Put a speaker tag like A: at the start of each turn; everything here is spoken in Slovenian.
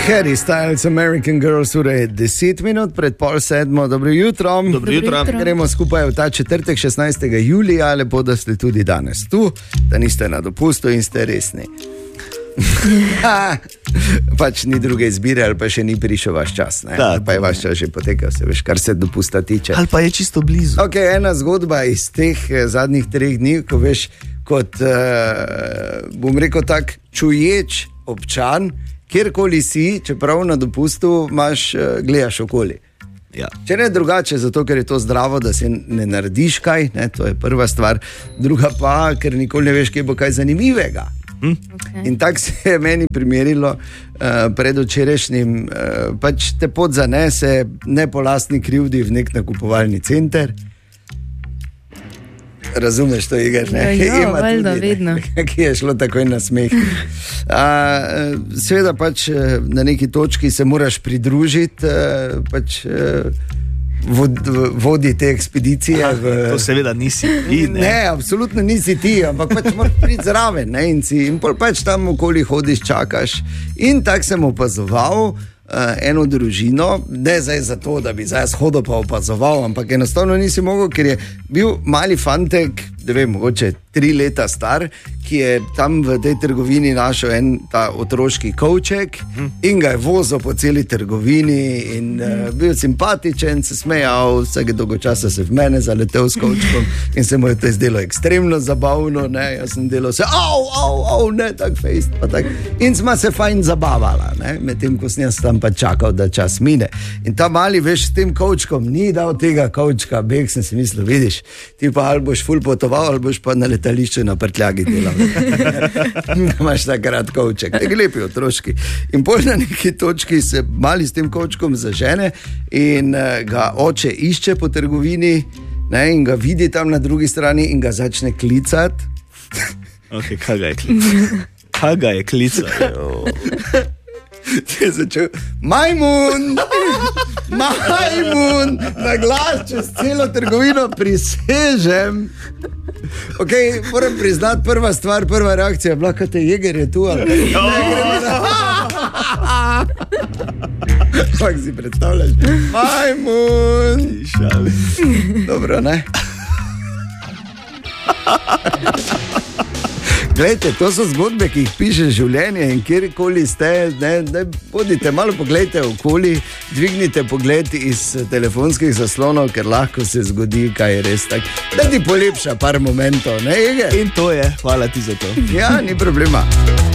A: Harry Styles, American Girls, ura je 10 minut pred 6:30. Dobro jutro.
B: Dobro jutro.
A: Gremo skupaj v ta četrtek 16. julija, lepo, da ste tudi danes tu, da niste na dopustu in ste resni. Pač ni druge izbire, ali pa še ni prišel vaš čas, ne?
B: Da,
A: pa je vaš čas že potekal, se veš, kar se dopusta tiče.
B: Ali pa je čisto blizu.
A: Ok, ena zgodba iz teh zadnjih 3 dni, ko veš, kot, bom rekel tak, čuječ občan, kjerkoli si, čeprav na dopustu imaš, gledaš okoli.
B: Ja.
A: Če ne drugače, zato ker je to zdravo, da se ne narediš kaj, ne, to je prva stvar, druga pa, ker nikoli ne veš, kje bo kaj zanimivega. Okay. In tako se je meni primerilo pred včerajšnjim, pač te pot zanese ne po lastni krivdi v nek nakupovalni center. Razumeš to, Igor?
C: Ja, valjda, vedno.
A: Ki je šlo takoj na smeh. Seveda pač na neki točki se moraš pridružiti, pač vodi te ekspedicije.
B: To seveda nisi ti, ne?
A: Ne, absolutno nisi ti, ampak pač moraš priti zraven, ne? In pol pač tam okoli hodiš, čakaš. In tako sem opazoval eno družino, ne zdaj zato, da bi zdaj hodil pa opazoval, ampak enostavno nisi mogel, ker je bil mali fantek, ne vem, mogoče 3 leta star, ki je tam v tej trgovini našel en ta otroški kovček in ga je vozil po celi trgovini in bil simpatičen, se smejal, vsake dolgo časa se v mene zaletel s kovčkom in se mu je to zdelo ekstremno zabavno, ne, jaz sem delal se, ne, tak fejst, pa tak. In sma se fajn zabavala, ne, medtem ko sem jaz tam pa čakal, da čas mine. In ta mali, veš, s tem kovčkom ni dal tega kovčka, beg sem si mislil, vidiš, ti pa ali boš ful potoval, ali boš pa na letališču na prtljagi delal. Imaš takrat kovček, nek lepi otroški. In pol na neki točki se mali s tem kovčkom zažene in ga oče išče po trgovini, ne, in ga vidi tam na drugi strani in ga začne klicati.
B: Ok, kaj ga je klicati? Kaj ga je klicati?
A: Ti je začel, majmun, na glas čez celo trgovino, prisežem. Ok, moram priznati, prva stvar, prva reakcija, blakate, Jeger je tu, ali ne gremo na... Kako si predstavljaš? Majmun. Dobro, ne? Glejte, to so zgodbe, ki jih piše življenje in kjerkoli ste, ne, bodite malo pogledajte okoli, dvignite pogled iz telefonskih zaslonov, ker lahko se zgodi, kaj je res tak. Da ti polepša par momentov, ne, Ege?
B: In to je, hvala ti za to.
A: Ja, ni problema.